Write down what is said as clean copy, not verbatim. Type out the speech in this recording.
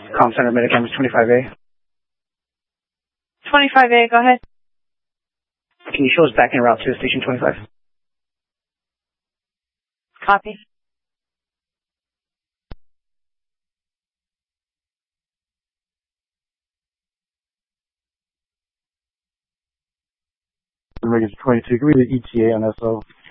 Comm Center, Medicam 25A. 25A, go ahead. Can you show us back en route to Station 25? Copy. Vegas 22, give me the ETA on SO.